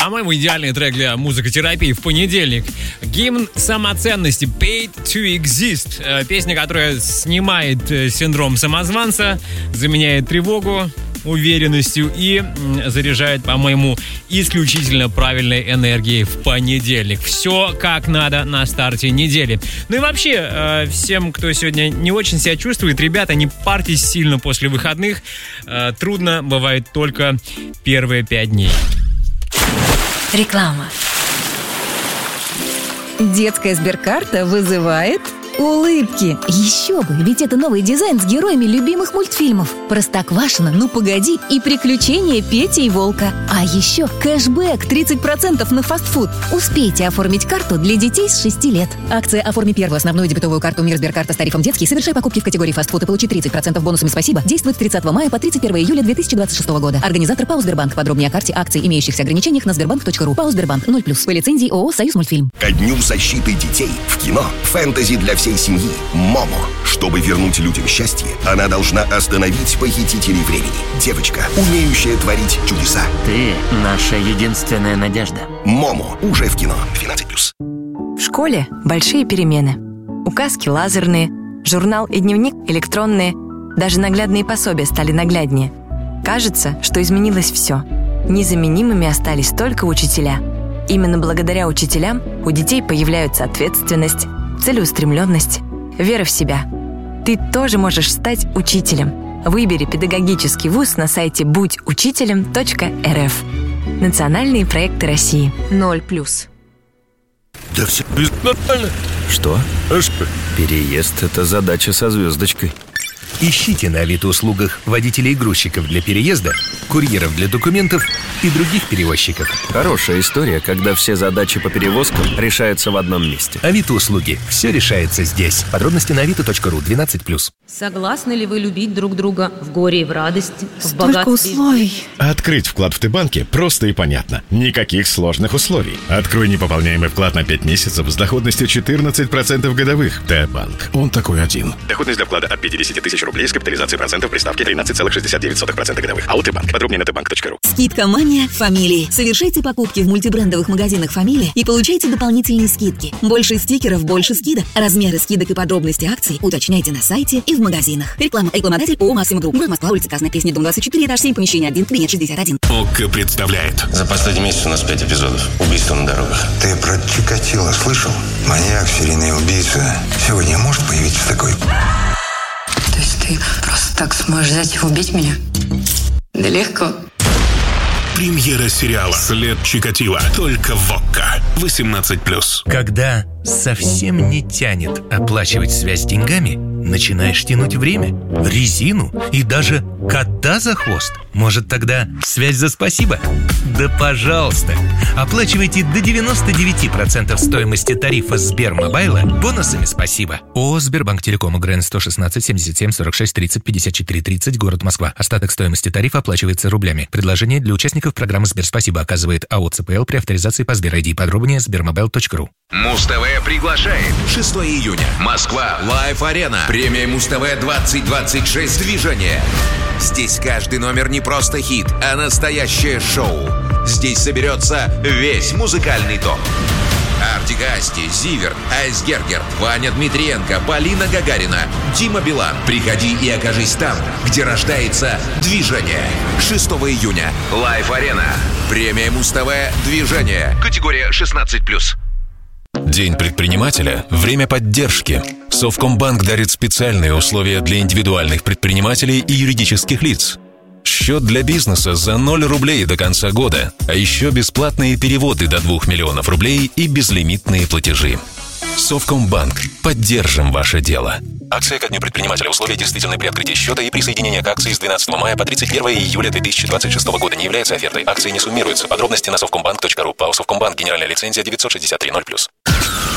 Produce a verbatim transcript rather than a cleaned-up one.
по-моему, идеальный трек для музыкотерапии в понедельник. Гимн самоценности Paid to Exist. Песня, которая снимает синдром самозванца, заменяет тревогу уверенностью и заряжает, по-моему, исключительно правильной энергией в понедельник. Все как надо на старте недели. Ну и вообще, всем, кто сегодня не очень себя чувствует, ребята, не парьтесь сильно после выходных. Трудно бывает только первые пять дней. Реклама. Детская Сберкарта вызывает улыбки. Еще бы, ведь это новый дизайн с героями любимых мультфильмов. Простоквашино, Ну погоди и Приключения Пети и Волка. А еще кэшбэк тридцать процентов на фастфуд. Успейте оформить карту для детей с шести лет. Акция «Оформи первую основную дебетовую карту Мир Сберкарта с тарифом детский. Совершай покупки в категории фастфуд и получи тридцать процентов бонусами «Спасибо». Действует с тридцатого мая по тридцать первого июля две тысячи двадцать шестого года. Организатор ПАО Сбербанк. Подробнее о карте, акций, имеющихся ограничениях на сбербанк точка ру. ПАО Сбербанк ноль плюс. По лицензии ООО «Союз мультфильм». Ко дню защиты детей в кино фэнтези для всей семьи «Момо». Чтобы вернуть людям счастье, она должна остановить похитителей времени. Девочка, умеющая творить чудеса. Ты наша единственная надежда. «Момо» уже в кино. двенадцать плюс. В школе большие перемены. Указки лазерные, журнал и дневник электронные. Даже наглядные пособия стали нагляднее. Кажется, что изменилось все. Незаменимыми остались только учителя. Именно благодаря учителям у детей появляются ответственность, целеустремленность, вера в себя. Ты тоже можешь стать учителем. Выбери педагогический вуз на сайте будь учителем точка эр эф. Национальные проекты России. ноль плюс. Да все нормально. Что? А что? Переезд — это задача со звездочкой. Ищите на Авито-услугах водителей и грузчиков для переезда, курьеров для документов и других перевозчиков. Хорошая история, когда все задачи по перевозкам решаются в одном месте. Авито-услуги. Все решается здесь. Подробности на авито точка ру. двенадцать плюс. Согласны ли вы любить друг друга в горе и в радости, в Столько богатстве? условий. Открыть вклад в Т-банке просто и понятно. Никаких сложных условий. Открой непополняемый вклад на пять месяцев с доходностью четырнадцать процентов годовых. Т-банк. Он такой один. Доходность для вклада от пятьдесят тысяч рублей с капитализацией процентов при ставке тринадцать целых шестьдесят девять сотых процента годовых. АО Т-банк. Подробнее на тэ банк точка ру. Скидка «Мания» Фамилии. Совершайте покупки в мультибрендовых магазинах «Фамилия» и получайте дополнительные скидки. Больше стикеров, больше скидок. Размеры скидок и подробности акций уточняйте на сайте и в магазинах. Реклама. Рекламодатель ООО «Максима Групп». Город Москва, улица Красная Пресня, дом двадцать четыре, этаж семь, помещение один, кабинет шестьдесят один. ОККО представляет. За последний месяц у нас пять эпизодов. Убийства на дорогах. Ты про Чикатило слышал? Маньяк, серийный убийца. Сегодня может появиться такой? То есть ты просто так сможешь взять и убить меня? Да легко. Премьера сериала «След Чикатило» только в ОККО. восемнадцать плюс. Когда совсем не тянет оплачивать связь деньгами, начинаешь тянуть время, резину и даже кота за хвост. Может, тогда связь за спасибо? Да пожалуйста! Оплачивайте до девяносто девять процентов стоимости тарифа Сбермобайла бонусами «Спасибо». ООО «Сбербанк Телеком», ГРН сто шестнадцать семьдесят семь сорок шесть тридцать пятьдесят четыре тридцать, город Москва. Остаток стоимости тарифа оплачивается рублями. Предложение для участников программы «Сберспасибо» оказывает АО ЦПЛ при авторизации по Сбер-ай ди. Подробнее сбермобайл точка ру. Муз-ТВ приглашает. шестого июня. Москва. Лайв-арена. Премия Муз-ТВ двадцать двадцать шесть. Движение. Здесь каждый номер не просто хит, а настоящее шоу. Здесь соберется весь музыкальный топ. Артик Асти, Зиверт, Айсгергер, Ваня Дмитриенко, Полина Гагарина, Дима Билан. Приходи и окажись там, где рождается движение. шестого июня. Лайв-арена. Премия Муз-ТВ «Движение». Категория шестнадцать плюс. День предпринимателя – время поддержки. Совкомбанк дарит специальные условия для индивидуальных предпринимателей и юридических лиц. Счет для бизнеса за ноль рублей до конца года, а еще бесплатные переводы до двух миллионов рублей и безлимитные платежи. Совкомбанк. Поддержим ваше дело. Акция ко дню предпринимателя. Условия действительны при открытии счета и присоединение к акции с двенадцатого мая по тридцать первого июля две тысячи двадцать шестого года не является офертой. Акции не суммируются. Подробности на совкомбанк точка ру. ПАО Совкомбанк. Генеральная лицензия девятьсот шестьдесят три ноль плюс.